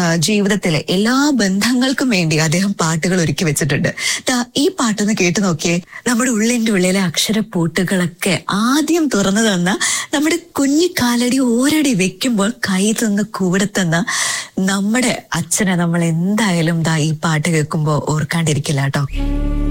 ജീവിതത്തിലെ എല്ലാ ബന്ധങ്ങൾക്കും വേണ്ടി അദ്ദേഹം പാട്ടുകൾ ഒരുക്കി വെച്ചിട്ടുണ്ട്. ഈ പാട്ടൊന്ന് കേട്ടു നോക്കിയേ. നമ്മുടെ ഉള്ളിന്റെ ഉള്ളിലെ അക്ഷരപ്പൂട്ടുകളൊക്കെ ആദ്യം തുറന്നു തന്ന, നമ്മുടെ കുഞ്ഞിക്കാലടി ഓരടി വെക്കുമ്പോൾ കൈ തന്ന് കൂടെ തന്ന നമ്മുടെ അച്ഛനെ നമ്മൾ എന്തായാലും ഈ പാട്ട് കേൾക്കുമ്പോൾ ഓർക്കാണ്ടിരിക്കില്ല കേട്ടോ.